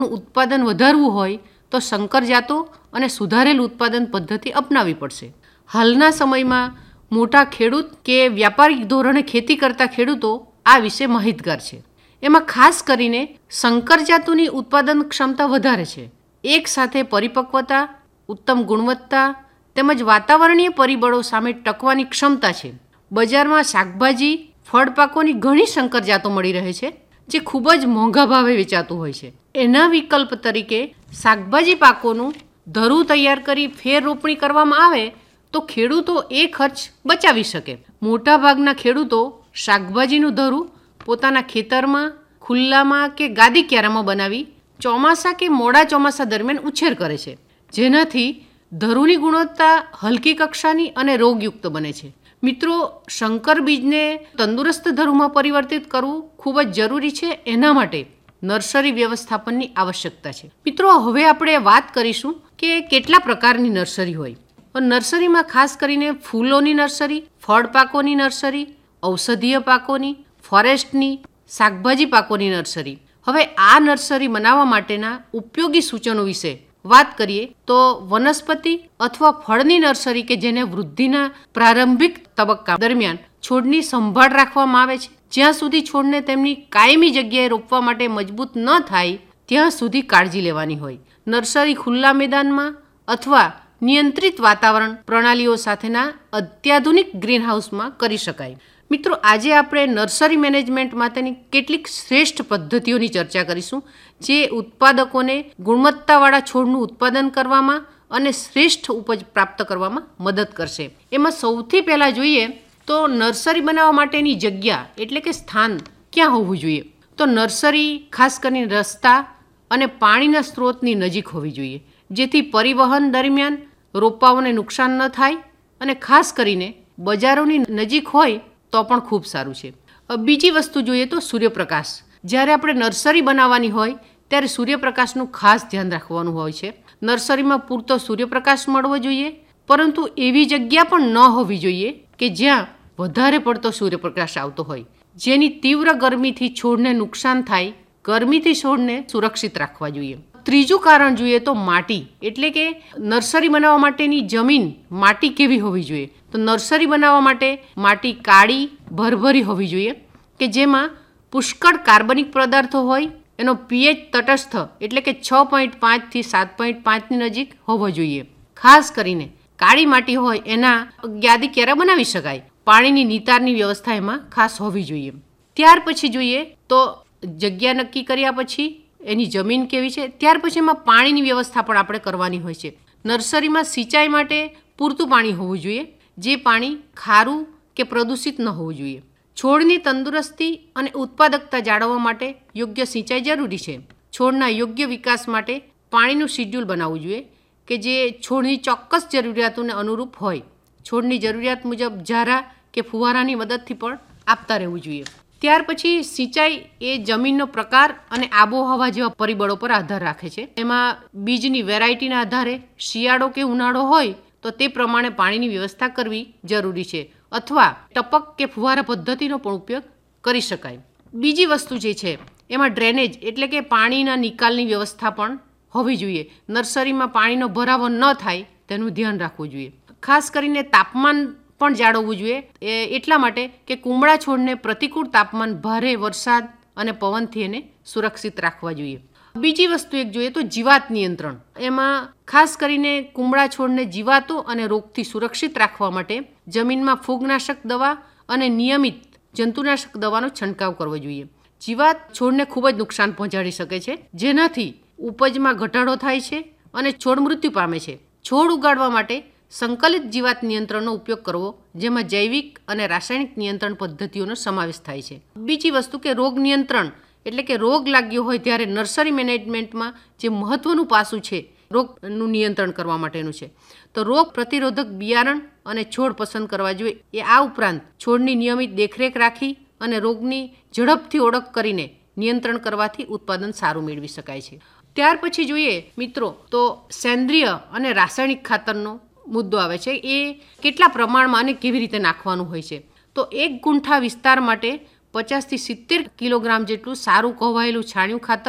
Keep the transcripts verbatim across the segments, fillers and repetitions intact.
ઉત્પાદન વધારવું હોય તો સંકર જાતો અને સુધારેલ ઉત્પાદન પદ્ધતિ અપનાવવી પડશે. હાલના સમયમાં મોટા ખેડૂત કે વ્યાપારિક ધોરણે ખેતી કરતા ખેડૂતો આ વિશે માહિતગાર છે. એમાં ખાસ કરીને સંકર જાતોની ઉત્પાદન ક્ષમતા વધારે છે. એક સાથે પરિપક્વતા, ઉત્તમ ગુણવત્તા તેમજ વાતાવરણીય પરિબળો સામે ટકવાની ક્ષમતા છે. બજારમાં શાકભાજી, ફળ પાકોની ઘણી સંકર જાતો મળી રહે છે, જે ખૂબ જ મોંઘા ભાવે વેચાતું હોય છે. એના વિકલ્પ તરીકે શાકભાજી પાકોનું ધરું તૈયાર કરી ફેર રોપણી કરવામાં આવે તો ખેડૂતો એ ખર્ચ બચાવી શકે. મોટાભાગના ખેડૂતો શાકભાજીનું ધરું પોતાના ખેતરમાં, ખુલ્લામાં કે ગાદી ક્યારામાં બનાવી ચોમાસા કે મોડા ચોમાસા દરમિયાન ઉછેર કરે છે, જેનાથી ધરુની ગુણવત્તા હલકી કક્ષાની અને રોગયુક્ત બને છે. મિત્રો, સંકર બીજને તંદુરસ્ત ધરુમાં પરિવર્તિત કરવું ખૂબ જ જરૂરી છે. એના માટે નર્સરી વ્યવસ્થાપનની આવશ્યકતા છે. મિત્રો, હવે આપણે વાત કરીશું કે કેટલા પ્રકારની નર્સરી હોય. નર્સરીમાં ખાસ કરીને ફૂલોની નર્સરી, ફળ પાકોની નર્સરી, ઔષધીય પાકોની, ફોરેસ્ટની, શાકભાજી પાકોની નર્સરી. હવે આ નર્સરી બનાવવા માટેના ઉપયોગી સૂચનો વિશે વાત કરીએ તો વનસ્પતિ અથવા ફળની નર્સરી કે જેને વૃદ્ધિના પ્રારંભિક તબક્કા દરમિયાન છોડની સંભાળ રાખવામાં આવે છે. જ્યાં સુધી છોડને તેમની કાયમી જગ્યાએ રોપવા માટે મજબૂત ન થાય ત્યાં સુધી કાળજી લેવાની હોય. નર્સરી ખુલ્લા મેદાનમાં અથવા નિયંત્રિત વાતાવરણ પ્રણાલીઓ સાથેના અત્યાધુનિક ગ્રીનહાઉસમાં કરી શકાય. મિત્રો, આજે આપણે નર્સરી મેનેજમેન્ટ માટેની કેટલીક શ્રેષ્ઠ પદ્ધતિઓની ચર્ચા કરીશું, જે ઉત્પાદકોને ગુણવત્તાવાળા છોડનું ઉત્પાદન કરવામાં અને શ્રેષ્ઠ ઉપજ પ્રાપ્ત કરવામાં મદદ કરશે. એમાં સૌથી પહેલાં જોઈએ તો નર્સરી બનાવવા માટેની જગ્યા એટલે કે સ્થાન ક્યાં હોવું જોઈએ. તો નર્સરી ખાસ કરીને રસ્તા અને પાણીના સ્ત્રોતની નજીક હોવી જોઈએ, જેથી પરિવહન દરમિયાન રોપાઓને નુકસાન ન થાય, અને ખાસ કરીને બજારોની નજીક હોય તો પણ ખૂબ સારું છે. બીજી વસ્તુ જોઈએ તો સૂર્યપ્રકાશ. જ્યારે આપણે નર્સરી બનાવવાની હોય ત્યારે સૂર્યપ્રકાશનું ખાસ ધ્યાન રાખવાનું હોય છે. નર્સરીમાં પૂરતો સૂર્યપ્રકાશ મળવો જોઈએ, પરંતુ એવી જગ્યા પણ ન હોવી જોઈએ કે જ્યાં વધારે પડતો સૂર્યપ્રકાશ આવતો હોય, જેની તીવ્ર ગરમીથી છોડને નુકસાન થાય. ગરમીથી છોડને સુરક્ષિત રાખવા જોઈએ. ત્રીજું કારણ જોઈએ તો માટી, એટલે કે નર્સરી બનાવવા માટેની જમીન માટી કેવી હોવી જોઈએ. તો નર્સરી બનાવવા માટે માટી કાળી ભરભરી હોવી જોઈએ કે જેમાં પુષ્કળ કાર્બનિક પદાર્થો હોય. એનો પીએચ તટસ્થ એટલે કે છ પોઈન્ટ પાંચથી સાત પોઈન્ટ પાંચની નજીક હોવો જોઈએ. ખાસ કરીને કાળી માટી હોય એના ગાદી ક્યારા બનાવી શકાય. પાણીની નિતારની વ્યવસ્થા એમાં ખાસ હોવી જોઈએ. ત્યાર પછી જોઈએ તો જગ્યા નક્કી કર્યા પછી એની જમીન કેવી છે, ત્યાર પછી એમાં પાણીની વ્યવસ્થા પણ આપણે કરવાની હોય છે. નર્સરીમાં સિંચાઈ માટે પૂરતું પાણી હોવું જોઈએ, જે પાણી ખારું કે પ્રદૂષિત ન હોવું જોઈએ. છોડની તંદુરસ્તી અને ઉત્પાદકતા જાળવવા માટે યોગ્ય સિંચાઈ જરૂરી છે. છોડના યોગ્ય વિકાસ માટે પાણીનું શિડ્યુલ બનાવવું જોઈએ કે જે છોડની ચોક્કસ જરૂરિયાતોને અનુરૂપ હોય. છોડની જરૂરિયાત મુજબ ઝારા કે ફુવારાની મદદથી પણ આપતા રહેવું જોઈએ. ત્યાર પછી સિંચાઈ એ જમીનનો પ્રકાર અને આબોહવા જેવા પરિબળો પર આધાર રાખે છે. એમાં બીજની વેરાયટીના આધારે શિયાળો કે ઉનાળો હોય તો તે પ્રમાણે પાણીની વ્યવસ્થા કરવી જરૂરી છે, અથવા ટપક કે ફુવારા પદ્ધતિનો પણ ઉપયોગ કરી શકાય. બીજી વસ્તુ જે છે એમાં ડ્રેનેજ એટલે કે પાણીના નિકાલની વ્યવસ્થા પણ હોવી જોઈએ. નર્સરીમાં પાણીનો ભરાવો ન થાય તેનું ધ્યાન રાખવું જોઈએ. ખાસ કરીને તાપમાન પણ જાળવવું જોઈએ, એ એટલા માટે કે કુમળા છોડને પ્રતિકૂળ તાપમાન, ભારે વરસાદ અને પવનથી એને સુરક્ષિત રાખવા જોઈએ. બીજી વસ્તુ એક જોઈએ તો જીવાત નિયંત્રણ. એમાં ખાસ કરીને કુમળા છોડને જીવાતો અને રોગથી સુરક્ષિત રાખવા માટે જમીનમાં ફૂગનાશક દવા અને નિયમિત જંતુનાશક દવાનો છંટકાવ કરવો જોઈએ. જીવાત છોડને ખૂબ જ નુકસાન પહોંચાડી શકે છે, જેનાથી ઉપજમાં ઘટાડો થાય છે અને છોડ મૃત્યુ પામે છે. છોડ ઉગાડવા માટે સંકલિત જીવાત નિયંત્રણનો ઉપયોગ કરવો, જેમાં જૈવિક અને રાસાયણિક નિયંત્રણ પદ્ધતિઓનો સમાવેશ થાય છે. બીજી વસ્તુ કે રોગ નિયંત્રણ, એટલે કે રોગ લાગ્યો હોય ત્યારે નર્સરી મેનેજમેન્ટમાં જે મહત્વનું પાસું છે રોગનું નિયંત્રણ કરવા માટેનું છે. તો રોગ પ્રતિરોધક બિયારણ અને છોડ પસંદ કરવા જોઈએ. એ આ ઉપરાંત છોડની નિયમિત દેખરેખ રાખી અને રોગની ઝડપથી ઓળખ કરીને નિયંત્રણ કરવાથી ઉત્પાદન સારું મેળવી શકાય છે. ત્યાર પછી જોઈએ મિત્રો તો સેન્દ્રિય અને રાસાયણિક ખાતરનો મુદ્દો આવે છે. એ કેટલા પ્રમાણમાં અને કેવી રીતે નાખવાનું હોય છે. તો એક ગુંઠા વિસ્તાર માટે પચાસથી સિત્તેર કિલોગ્રામ જેટલું સારું કોહવાયેલું છાણિયું ખાતર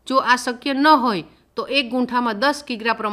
જો આ શક્ય ન હોય તો એક ગુંઠામાં દસ કિગ્રા પ્રમાણે